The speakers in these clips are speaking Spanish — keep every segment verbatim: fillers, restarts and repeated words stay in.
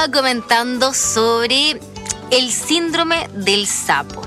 estaba comentando sobre el síndrome del sapo.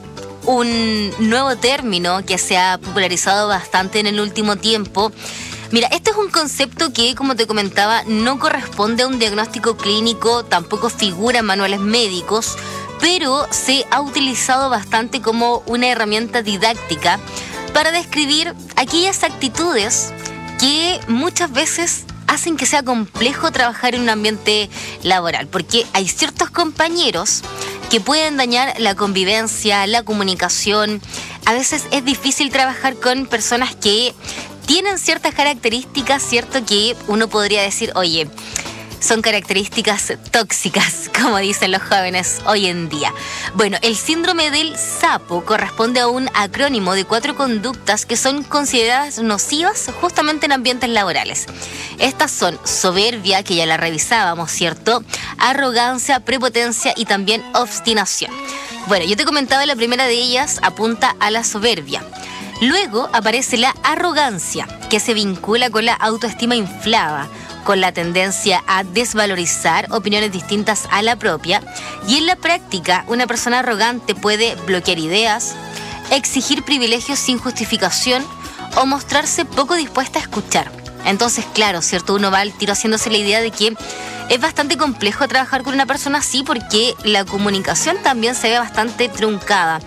Un nuevo término que se ha popularizado bastante en el último tiempo. Mira, este es un concepto que, como te comentaba, no corresponde a un diagnóstico clínico, tampoco figura en manuales médicos, pero se ha utilizado bastante como una herramienta didáctica para describir aquellas actitudes que muchas veces hacen que sea complejo trabajar en un ambiente laboral, porque hay ciertos compañeros que pueden dañar la convivencia, la comunicación. A veces es difícil trabajar con personas que tienen ciertas características, cierto, que uno podría decir, oye, son características tóxicas, como dicen los jóvenes hoy en día. Bueno, el síndrome del sapo corresponde a un acrónimo de cuatro conductas que son consideradas nocivas justamente en ambientes laborales. Estas son soberbia, que ya la revisábamos, ¿cierto? Arrogancia, prepotencia y también obstinación. Bueno, yo te comentaba, la primera de ellas apunta a la soberbia. Luego aparece la arrogancia, que se vincula con la autoestima inflada, con la tendencia a desvalorizar opiniones distintas a la propia, y en la práctica una persona arrogante puede bloquear ideas, exigir privilegios sin justificación o mostrarse poco dispuesta a escuchar. Entonces, claro, ¿cierto? Uno va al tiro haciéndose la idea de que es bastante complejo trabajar con una persona así porque la comunicación también se ve bastante truncada.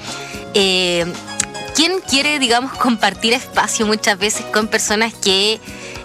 Eh, ¿Quién quiere, digamos, compartir espacio muchas veces con personas que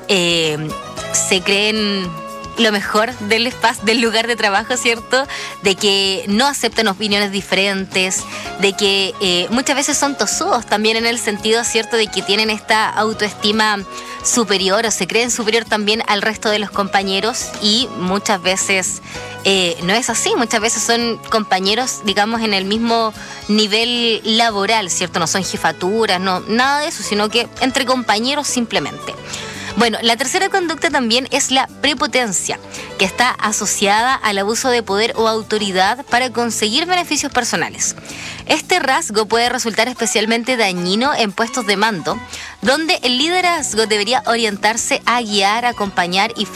eh, se creen lo mejor del espacio, del lugar de trabajo, ¿cierto? De que no aceptan opiniones diferentes, de que eh, muchas veces son tosudos también, en el sentido, ¿cierto?, de que tienen esta autoestima superior o se creen superior también al resto de los compañeros, y muchas veces eh, no es así. Muchas veces son compañeros, digamos, en el mismo nivel laboral, ¿cierto? No son jefaturas, no, nada de eso, sino que entre compañeros simplemente. Bueno, la tercera conducta también es la prepotencia, que está asociada al abuso de poder o autoridad para conseguir beneficios personales. Este rasgo puede resultar especialmente dañino en puestos de mando, donde el liderazgo debería orientarse a guiar, acompañar y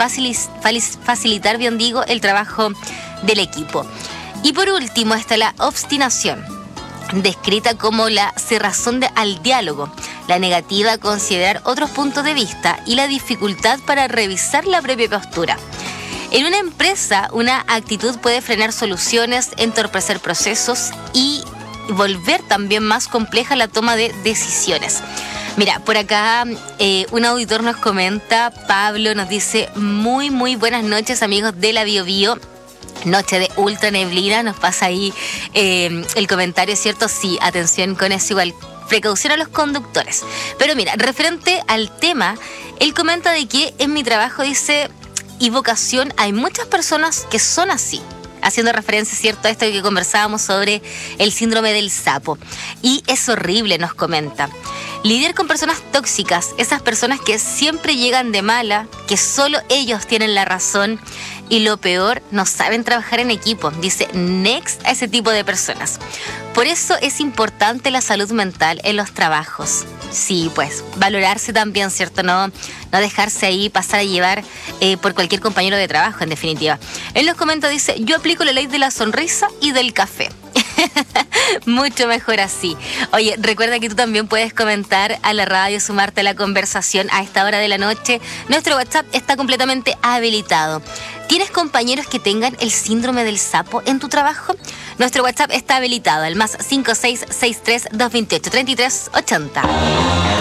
facilitar, bien digo, el trabajo del equipo. Y por último está la obstinación, descrita como la cerrazón de, al diálogo, la negativa a considerar otros puntos de vista y la dificultad para revisar la propia postura. En una empresa, una actitud puede frenar soluciones, entorpecer procesos y volver también más compleja la toma de decisiones. Mira, por acá eh, un auditor nos comenta, Pablo nos dice, muy muy buenas noches, amigos de la Bio Bio. Noche de ultra neblina, nos pasa ahí eh, el comentario, ¿cierto? Sí, atención con eso, igual, precaución a los conductores. Pero mira, referente al tema, él comenta de que en mi trabajo, dice, y vocación, hay muchas personas que son así, haciendo referencia, ¿cierto?, a esto que conversábamos sobre el síndrome del sapo. Y es horrible, nos comenta. Lidiar con personas tóxicas, esas personas que siempre llegan de mala, que solo ellos tienen la razón y lo peor, no saben trabajar en equipo. Dice, next a ese tipo de personas. Por eso es importante la salud mental en los trabajos. Sí, pues, valorarse también, ¿cierto? No, no dejarse ahí pasar a llevar eh, por cualquier compañero de trabajo, en definitiva. Él nos comenta, dice, yo aplico la ley de la sonrisa y del café. Mucho mejor así. Oye, recuerda que tú también puedes comentar a la radio, sumarte a la conversación a esta hora de la noche. Nuestro WhatsApp está completamente habilitado. ¿Tienes compañeros que tengan el síndrome del sapo en tu trabajo? Nuestro WhatsApp está habilitado al más cinco seis seis tres, dos dos ocho, tres tres ocho cero.